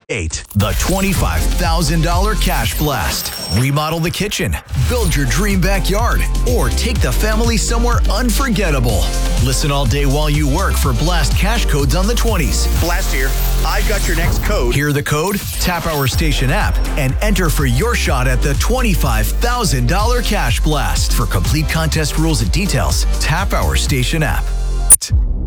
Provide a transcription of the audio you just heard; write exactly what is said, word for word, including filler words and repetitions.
Eight, the twenty-five thousand dollars Cash Blast. Remodel the kitchen, build your dream backyard, or take the family somewhere unforgettable. Listen all day while you work for Blast cash codes on the twenties. Blast here. I've got your next code. Hear the code? Tap our station app and enter for your shot at the twenty-five thousand dollars Cash Blast. For complete contest rules and details, tap our station app.